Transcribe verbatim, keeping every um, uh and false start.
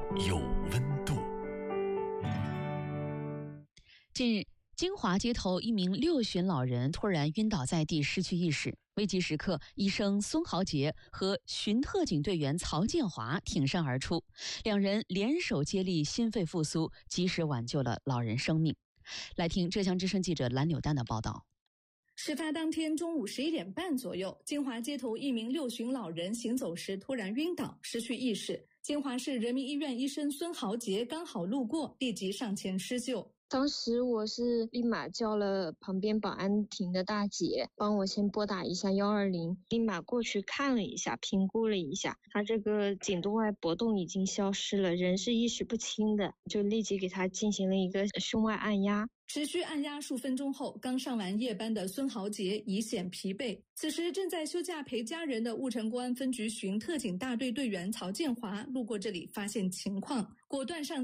有温度。 近日，金华街头一名六旬老人突然晕倒在地，失去意识。危急时刻，医生孙豪杰和巡特警队员曹建华挺身而出，两人联手接力，心肺复苏，及时挽救了老人生命。来听浙江之声记者蓝柳丹的报道。 事发当天中午十一点半左右，金华街头一名六旬老人行走时突然晕倒，失去意识。金华市人民医院医生孙豪杰刚好路过，立即上前施救。 当时我是立马叫了旁边保安亭的大姐帮我先拨打一下一二零，立马过去看了一下，评估了一下，他这个颈动脉搏动已经消失了，人是意识不清的，就立即给他进行了一个胸外按压。 持续按压数分钟后，刚上完夜班的孙豪杰已显疲惫。此时正在休假陪家人的婺城公安分局巡特警大队队员曹建华路过这里，发现情况，果断上